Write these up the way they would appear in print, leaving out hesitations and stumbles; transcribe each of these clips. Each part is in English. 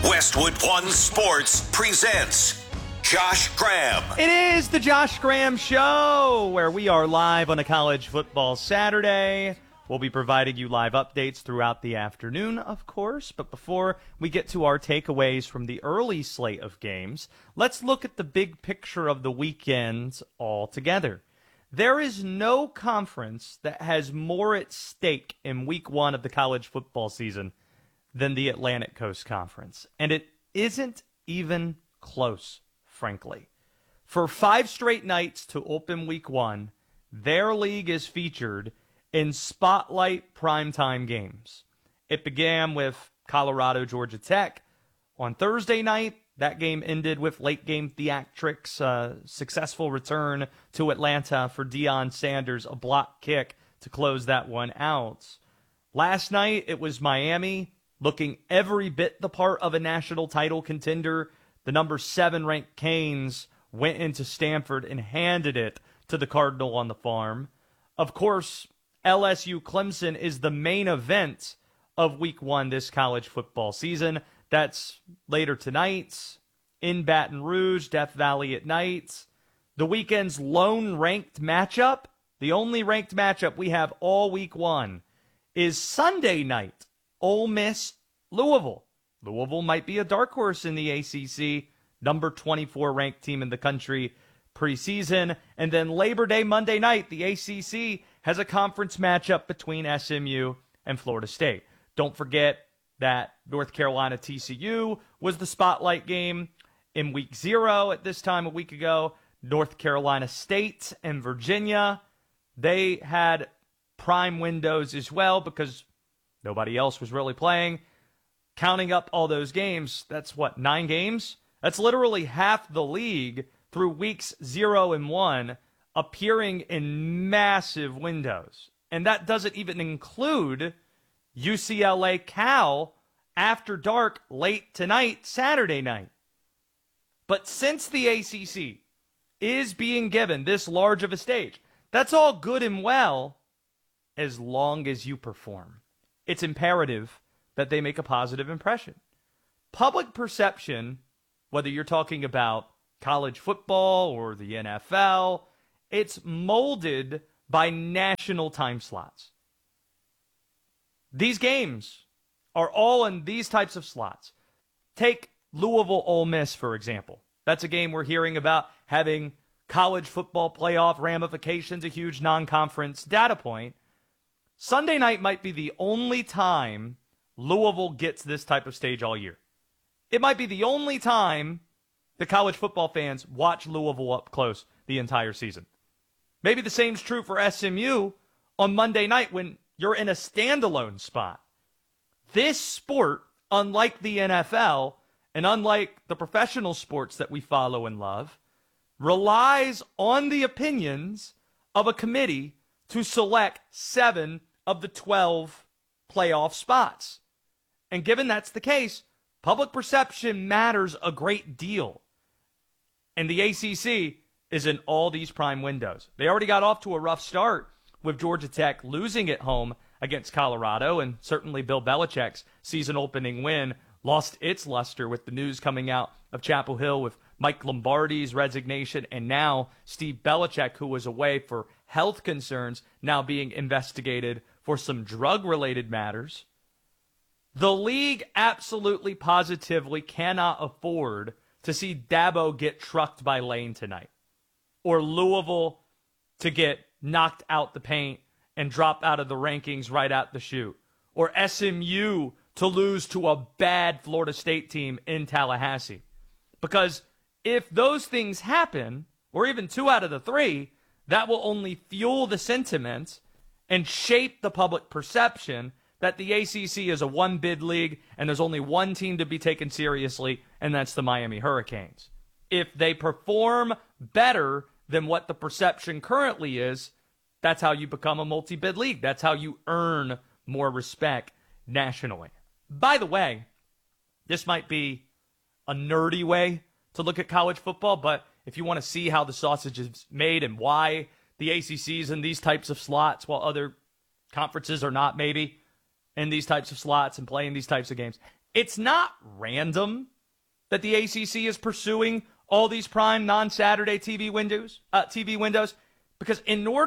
Westwood One Sports presents Josh Graham. It is the Josh Graham Show, where we are live on a college football Saturday. We'll be providing you live updates throughout the afternoon, of course. But before we get to our takeaways from the early slate of games, let's look at the big picture of the weekend altogether. There is no conference that has more at stake in week one of the college football season than the Atlantic Coast Conference. And it isn't even close, frankly. For 5 straight nights to open week one, their league is featured in spotlight primetime games. It began with Colorado, Georgia Tech on Thursday night. That game ended with late game theatrics, successful return to Atlanta for Deion Sanders, a block kick to close that one out. Last night, it was Miami looking every bit the part of a national title contender. The number 7 ranked Canes went into Stanford and handed it to the Cardinal on the farm. Of course, LSU Clemson is the main event of week one this college football season. That's later tonight in Baton Rouge, Death Valley at night. The weekend's lone ranked matchup, the only ranked matchup we have all week one, is Sunday night, Ole Miss, Louisville. Louisville might be a dark horse in the ACC, number 24 ranked team in the country preseason. And then Labor Day Monday night, the ACC has a conference matchup between SMU and Florida State. Don't forget that North Carolina TCU was the spotlight game in week 0 at this time a week ago. North Carolina State and Virginia, they had prime windows as well because nobody else was really playing. Counting up all those games, that's 9 games? That's literally half the league through weeks 0 and 1 appearing in massive windows. And that doesn't even include UCLA Cal after dark late tonight, Saturday night. But since the ACC is being given this large of a stage, that's all good and well as long as you perform. It's imperative that they make a positive impression. Public perception, whether you're talking about college football or the NFL, it's molded by national time slots. These games are all in these types of slots. Take Louisville Ole Miss, for example. That's a game we're hearing about having college football playoff ramifications, a huge non-conference data point. Sunday night might be the only time Louisville gets this type of stage all year. It might be the only time the college football fans watch Louisville up close the entire season. Maybe the same's true for SMU on Monday night when you're in a standalone spot. This sport, unlike the NFL and unlike the professional sports that we follow and love, relies on the opinions of a committee to select 7 of the 12 playoff spots. And given that's the case, public perception matters a great deal. And the ACC is in all these prime windows. They already got off to a rough start with Georgia Tech losing at home against Colorado, and certainly Bill Belichick's season-opening win lost its luster with the news coming out of Chapel Hill with Mike Lombardi's resignation, and now Steve Belichick, who was away for health concerns, now being investigated for some drug-related matters. The league absolutely positively cannot afford to see Dabo get trucked by Lane tonight, or Louisville to get knocked out the paint and drop out of the rankings right out the chute, or SMU to lose to a bad Florida State team in Tallahassee. Because if those things happen, or even 2 out of the 3, that will only fuel the sentiment and shape the public perception that the ACC is a one-bid league and there's only one team to be taken seriously, and that's the Miami Hurricanes. If they perform better than what the perception currently is, that's how you become a multi-bid league. That's how you earn more respect nationally. By the way, this might be a nerdy way to look at college football, but if you want to see how the sausage is made and why the ACC is in these types of slots while other conferences are not, maybe, in these types of slots and playing these types of games. It's not random that the ACC is pursuing all these prime non-Saturday TV windows, because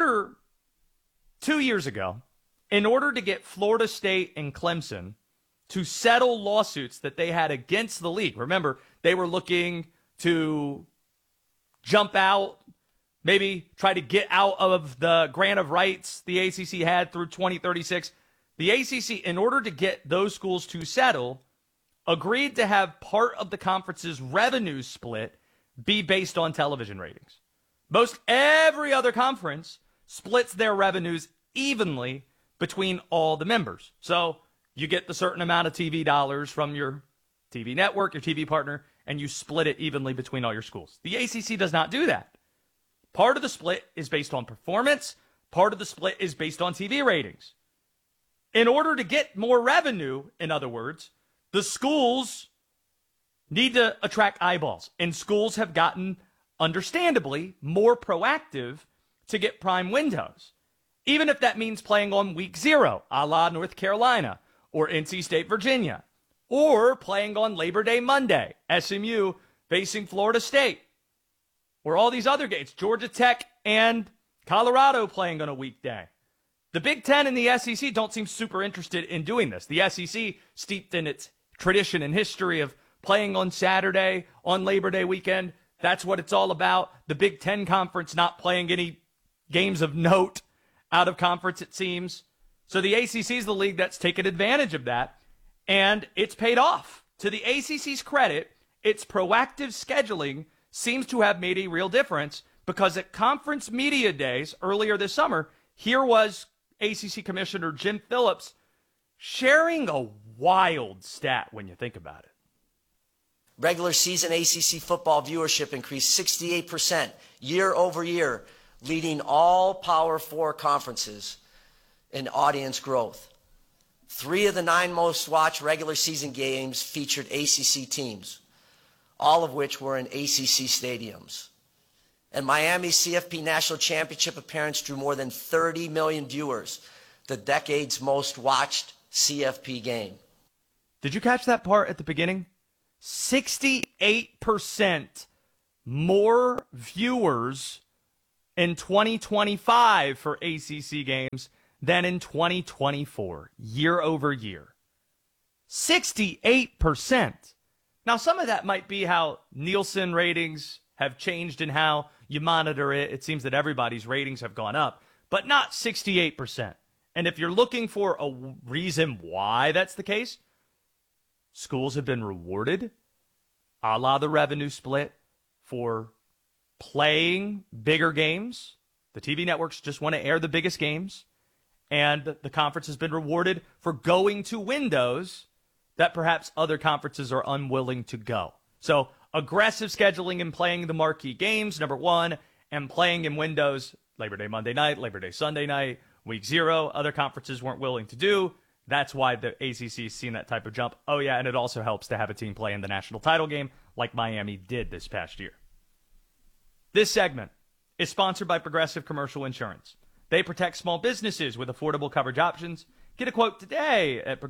2 years ago, in order to get Florida State and Clemson to settle lawsuits that they had against the league, remember, they were looking to jump out, maybe try to get out of the grant of rights the ACC had through 2036. The ACC, in order to get those schools to settle, agreed to have part of the conference's revenue split be based on television ratings. Most every other conference splits their revenues evenly between all the members. So you get the certain amount of TV dollars from your TV network, your TV partner, and you split it evenly between all your schools. The ACC does not do that. Part of the split is based on performance. Part of the split is based on TV ratings. In order to get more revenue, in other words, the schools need to attract eyeballs. And schools have gotten, understandably, more proactive to get prime windows. Even if that means playing on week 0, a la North Carolina or NC State, Virginia. Or playing on Labor Day Monday, SMU facing Florida State. Or all these other games, Georgia Tech and Colorado playing on a weekday. The Big Ten and the SEC don't seem super interested in doing this. The SEC, steeped in its tradition and history of playing on Saturday, on Labor Day weekend, that's what it's all about. The Big Ten Conference not playing any games of note out of conference, it seems. So the ACC is the league that's taken advantage of that. And it's paid off. To the ACC's credit, its proactive scheduling seems to have made a real difference, because at conference media days earlier this summer, here was ACC Commissioner Jim Phillips sharing a wild stat when you think about it. Regular season ACC football viewership increased 68% year over year, leading all Power 4 conferences in audience growth. 3 of the 9 most watched regular season games featured ACC teams, all of which were in ACC stadiums. And Miami's CFP National Championship appearance drew more than 30 million viewers, the decade's most watched CFP game. Did you catch that part at the beginning? 68% more viewers in 2025 for ACC games than in 2024, year over year. 68%. Now, some of that might be how Nielsen ratings have changed and how you monitor it. It seems that everybody's ratings have gone up, but not 68%. And if you're looking for a reason why that's the case, schools have been rewarded, a la the revenue split, for playing bigger games. The TV networks just want to air the biggest games. And the conference has been rewarded for going to windows that perhaps other conferences are unwilling to go. So aggressive scheduling and playing the marquee games, number one, and playing in windows, Labor Day Monday night, Labor Day Sunday night, week 0, other conferences weren't willing to do. That's why the ACC has seen that type of jump. Oh, yeah, and it also helps to have a team play in the national title game like Miami did this past year. This segment is sponsored by Progressive Commercial Insurance. They protect small businesses with affordable coverage options. Get a quote today at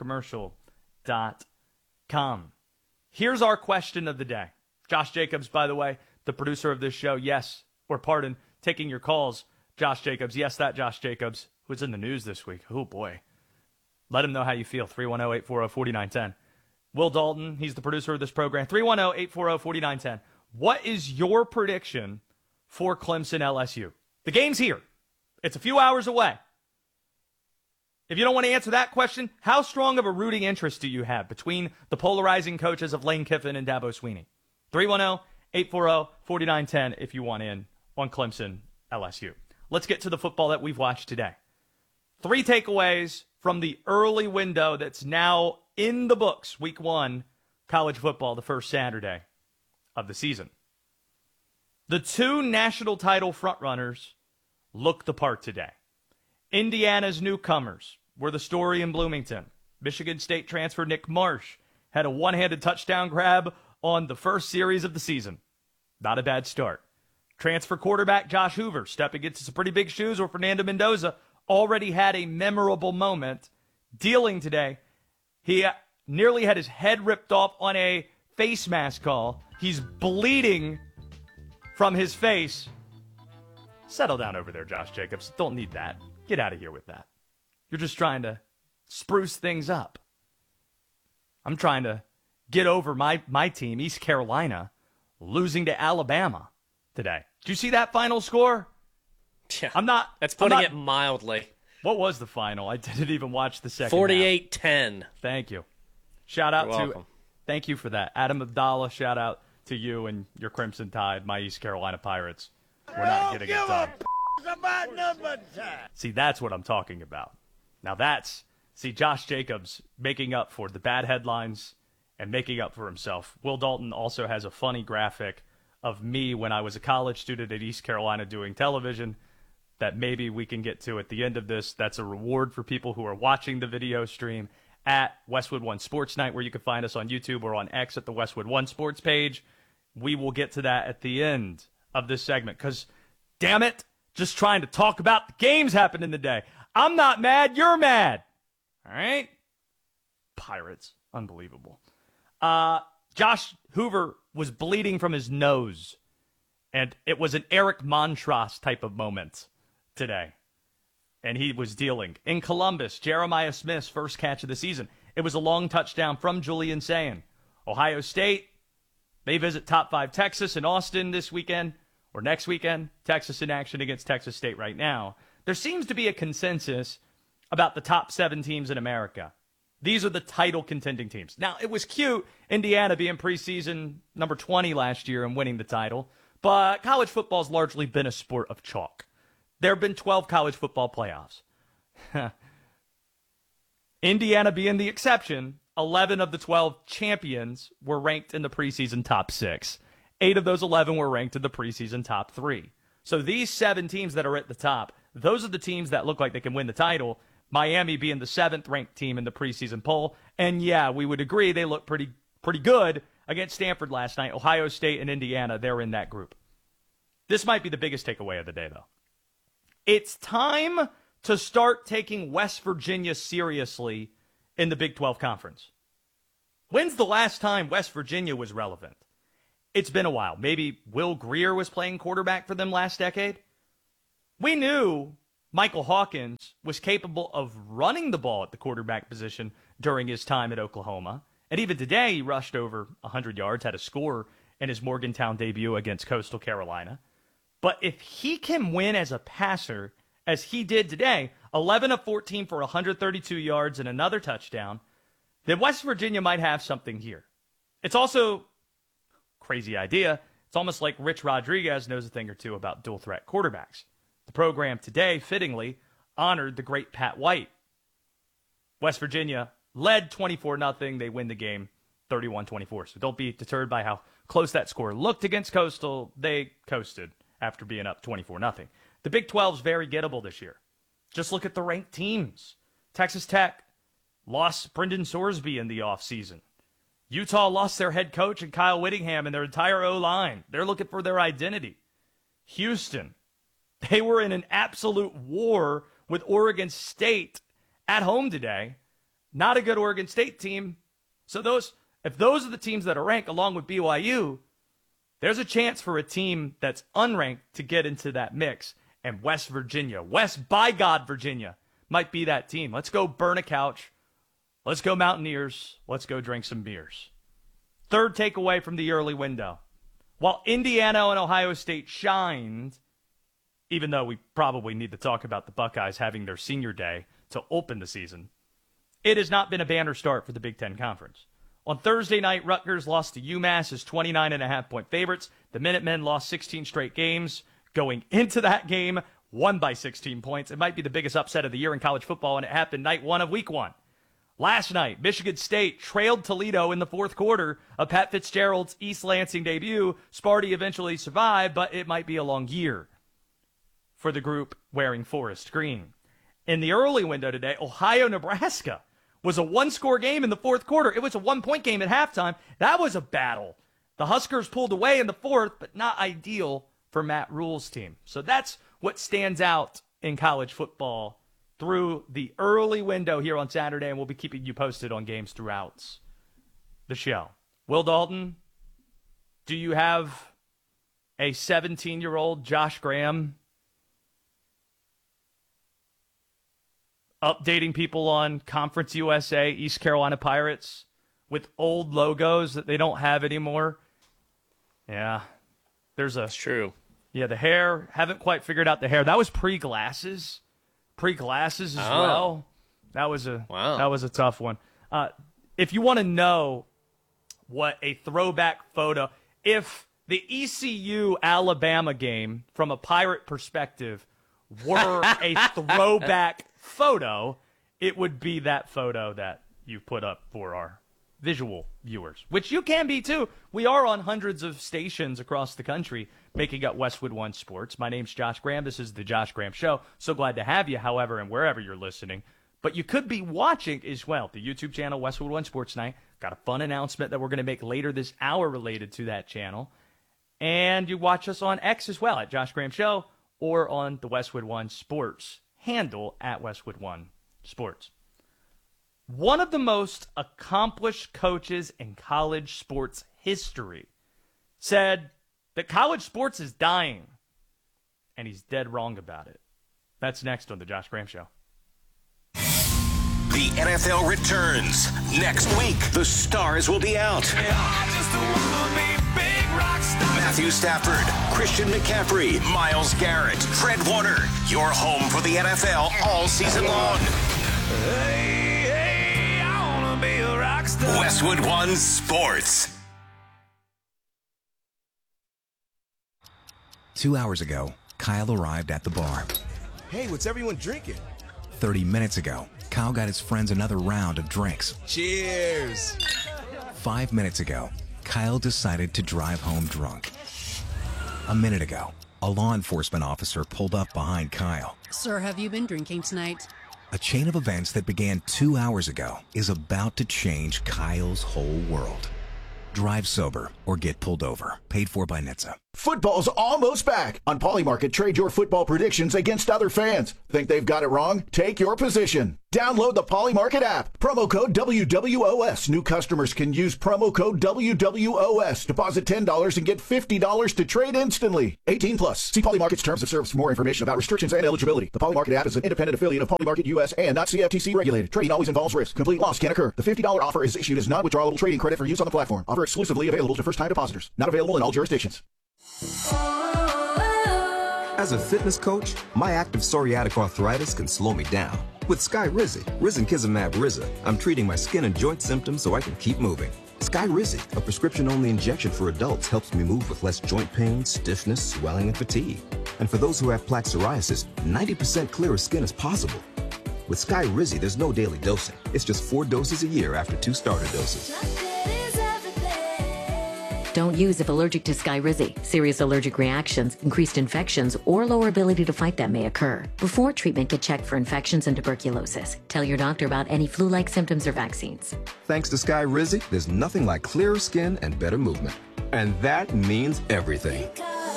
progressivecommercial.com. Here's our question of the day. Josh Jacobs, by the way, the producer of this show, taking your calls. Josh Jacobs, yes, that Josh Jacobs, who's in the news this week. Oh, boy. Let him know how you feel. 310-840-4910. Will Dalton, he's the producer of this program. 310-840-4910. What is your prediction for Clemson LSU? The game's here. It's a few hours away. If you don't want to answer that question, how strong of a rooting interest do you have between the polarizing coaches of Lane Kiffin and Dabo Swinney? 310-840-4910 if you want in on Clemson LSU. Let's get to the football that we've watched today. 3 takeaways from the early window that's now in the books, week 1, college football, the first Saturday of the season. The 2 national title frontrunners looked the part today. Indiana's newcomers were the story in Bloomington. Michigan State transfer Nick Marsh had a one-handed touchdown grab on the first series of the season. Not a bad start. Transfer quarterback Josh Hoover stepping into some pretty big shoes, where Fernando Mendoza already had a memorable moment dealing today. He nearly had his head ripped off on a face mask call. He's bleeding from his face. Settle down over there, Josh Jacobs. Don't need that. Get out of here with that. You're just trying to spruce things up. I'm trying to get over my team, East Carolina, losing to Alabama today. Did you see that final score? Yeah. That's putting it mildly. What was the final? I didn't even watch the second 48-10. Thank you. Shout out You're welcome. Thank you for that. Adam Abdallah, shout out to you and your Crimson Tide, my East Carolina Pirates. We're not getting it done. About number time. See, that's what I'm talking about. Now Josh Jacobs making up for the bad headlines and making up for himself. Will Dalton also has a funny graphic of me when I was a college student at East Carolina doing television that maybe we can get to at the end of this. That's a reward for people who are watching the video stream at Westwood One Sports Night, where you can find us on YouTube or on X at the Westwood One Sports page. We will get to that at the end of this segment because, damn it, just trying to talk about the games happening today. I'm not mad. You're mad. All right? Pirates. Unbelievable. Josh Hoover was bleeding from his nose, and it was an Eric Montross type of moment today, and he was dealing. In Columbus, Jeremiah Smith's first catch of the season. It was a long touchdown from Julian Sayin. Ohio State, they visit top 5 Texas in Austin this weekend, or next weekend. Texas in action against Texas State right now. There seems to be a consensus about the top 7 teams in America. These are the title contending teams. Now, it was cute, Indiana being preseason number 20 last year and winning the title, but college football has largely been a sport of chalk. There have been 12 college football playoffs. Indiana being the exception, 11 of the 12 champions were ranked in the preseason top 6. 8 of those 11 were ranked in the preseason top 3. So these 7 teams that are at the top, those are the teams that look like they can win the title. Miami being the 7th ranked team in the preseason poll. And yeah, we would agree they look pretty good against Stanford last night. Ohio State and Indiana, they're in that group. This might be the biggest takeaway of the day, though. It's time to start taking West Virginia seriously in the Big 12 Conference. When's the last time West Virginia was relevant? It's been a while. Maybe Will Grier was playing quarterback for them last decade. We knew Michael Hawkins was capable of running the ball at the quarterback position during his time at Oklahoma. And even today, he rushed over 100 yards, had a score in his Morgantown debut against Coastal Carolina. But if he can win as a passer, as he did today, 11 of 14 for 132 yards and another touchdown, then West Virginia might have something here. It's also, crazy idea, it's almost like Rich Rodriguez knows a thing or two about dual-threat quarterbacks. The program today, fittingly, honored the great Pat White. West Virginia led 24-0. They win the game 31-24. So don't be deterred by how close that score looked against Coastal. They coasted after being up 24-0. The Big 12 is very gettable this year. Just look at the ranked teams. Texas Tech lost Brendan Sorsby in the offseason. Utah lost their head coach and Kyle Whittingham and their entire O-line. They're looking for their identity. Houston, they were in an absolute war with Oregon State at home today. Not a good Oregon State team. So if those are the teams that are ranked along with BYU, there's a chance for a team that's unranked to get into that mix. And West Virginia, West by God Virginia, might be that team. Let's go burn a couch. Let's go Mountaineers. Let's go drink some beers. Third takeaway from the early window. While Indiana and Ohio State shined, even though we probably need to talk about the Buckeyes having their senior day to open the season, it has not been a banner start for the Big Ten Conference. On Thursday night, Rutgers lost to UMass as 29.5-point favorites. The Minutemen lost 16 straight games. Going into that game, won by 16 points. It might be the biggest upset of the year in college football, and it happened night 1 of week 1. Last night, Michigan State trailed Toledo in the fourth quarter of Pat Fitzgerald's East Lansing debut. Sparty eventually survived, but it might be a long year for the group wearing forest green. In the early window today, Ohio-Nebraska was a one-score game in the fourth quarter. It was a one-point game at halftime. That was a battle. The Huskers pulled away in the fourth, but not ideal for Matt Rule's team. So that's what stands out in college football through the early window here on Saturday, and we'll be keeping you posted on games throughout the show. Will Dalton, do you have a 17-year-old Josh Graham updating people on Conference USA, East Carolina Pirates, with old logos that they don't have anymore? Yeah. That's true. Yeah, the hair, haven't quite figured out the hair. That was pre-glasses. Pre-glasses as well. That was a tough one. If you want to know what a throwback photo, if the ECU Alabama game from a Pirate perspective were a throwback photo, it would be that photo that you put up for our visual viewers, which you can be too. We are on hundreds of stations across the country making up Westwood One Sports. My name's Josh Graham. This is the Josh Graham Show. So glad to have you, however, and wherever you're listening. But you could be watching as well. The YouTube channel, Westwood One Sports Night. Got a fun announcement that we're going to make later this hour related to that channel. And you watch us on X as well, at Josh Graham Show, or on the Westwood One Sports handle, at Westwood One Sports. One of the most accomplished coaches in college sports history said that college sports is dying, and he's dead wrong about it. That's next on the Josh Graham Show. The NFL returns. Next week, the stars will be out. Matthew Stafford, Christian McCaffrey, Myles Garrett, Fred Warner. Your home for the NFL all season long. Hey, I wanna be a rock star. Westwood One Sports. 2 hours ago, Kyle arrived at the bar. Hey, what's everyone drinking? 30 minutes ago, Kyle got his friends another round of drinks. Cheers! 5 minutes ago, Kyle decided to drive home drunk. A minute ago, a law enforcement officer pulled up behind Kyle. Sir, have you been drinking tonight? A chain of events that began 2 hours ago is about to change Kyle's whole world. Drive sober or get pulled over. Paid for by NHTSA. Football's almost back. On Polymarket, trade your football predictions against other fans. Think they've got it wrong? Take your position. Download the Polymarket app. Promo code WWOS. New customers can use promo code WWOS. Deposit $10 and get $50 to trade instantly. 18 plus. See Polymarket's terms of service for more information about restrictions and eligibility. The Polymarket app is an independent affiliate of Polymarket US and not CFTC regulated. Trading always involves risk. Complete loss can occur. The $50 offer is issued as non-withdrawable trading credit for use on the platform. Offer exclusively available to first-time depositors. Not available in all jurisdictions. As a fitness coach, my active psoriatic arthritis can slow me down. With Skyrizi, Risankizumab Riza, I'm treating my skin and joint symptoms so I can keep moving. Skyrizi, a prescription-only injection for adults, helps me move with less joint pain, stiffness, swelling, and fatigue. And for those who have plaque psoriasis, 90% clearer skin is possible. With Skyrizi, there's no daily dosing. It's just 4 doses a year after 2 starter doses. Don't use if allergic to Skyrizi. Serious allergic reactions, increased infections, or lower ability to fight them may occur. Before treatment, get checked for infections and tuberculosis. Tell your doctor about any flu-like symptoms or vaccines. Thanks to Skyrizi, there's nothing like clearer skin and better movement. And that means everything.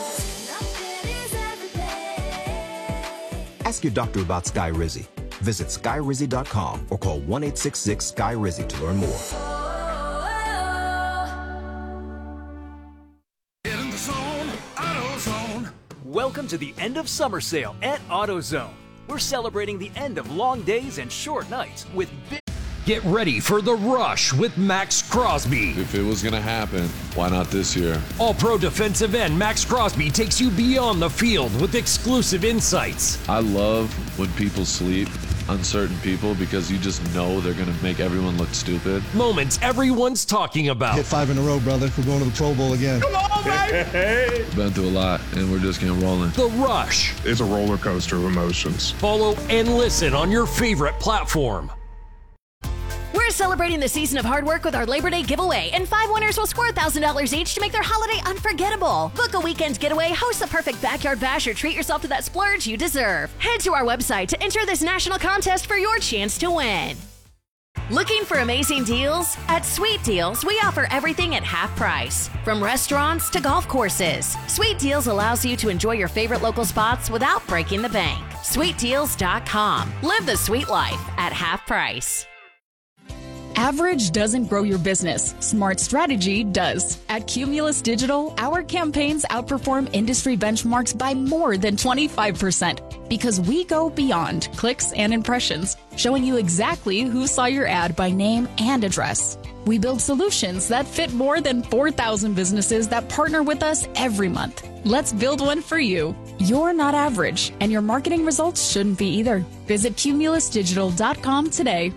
Ask your doctor about Skyrizi. Visit Skyrizi.com or call 1-866-SKY-RIZI to learn more. Welcome to the end of summer sale at AutoZone. We're celebrating the end of long days and short nights with big... Get ready for the rush with Max Crosby. If it was going to happen, why not this year? All-pro defensive end Max Crosby takes you beyond the field with exclusive insights. I love when people sleep on certain people because you just know they're going to make everyone look stupid. Moments everyone's talking about. Hit 5 in a row, brother. We're going to the Pro Bowl again. Come on, baby! Been through a lot, and we're just getting rolling. The Rush. It's a roller coaster of emotions. Follow and listen on your favorite platform. We're celebrating the season of hard work with our Labor Day giveaway, and 5 winners will score $1,000 each to make their holiday unforgettable. Book a weekend getaway, host the perfect backyard bash, or treat yourself to that splurge you deserve. Head to our website to enter this national contest for your chance to win. Looking for amazing deals? At Sweet Deals, we offer everything at half price, from restaurants to golf courses. Sweet Deals allows you to enjoy your favorite local spots without breaking the bank. SweetDeals.com. Live the sweet life at half price. Average doesn't grow your business. Smart strategy does. At Cumulus Digital, our campaigns outperform industry benchmarks by more than 25% because we go beyond clicks and impressions, showing you exactly who saw your ad by name and address. We build solutions that fit more than 4,000 businesses that partner with us every month. Let's build one for you. You're not average, and your marketing results shouldn't be either. Visit cumulusdigital.com today.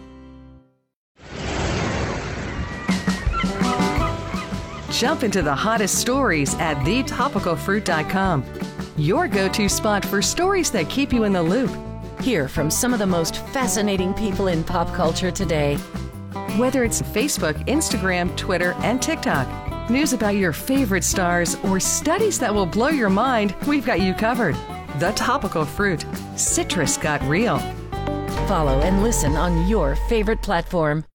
Jump into the hottest stories at thetopicalfruit.com. Your go-to spot for stories that keep you in the loop. Hear from some of the most fascinating people in pop culture today. Whether it's Facebook, Instagram, Twitter, and TikTok, news about your favorite stars, or studies that will blow your mind, we've got you covered. The Topical Fruit. Citrus got real. Follow and listen on your favorite platform.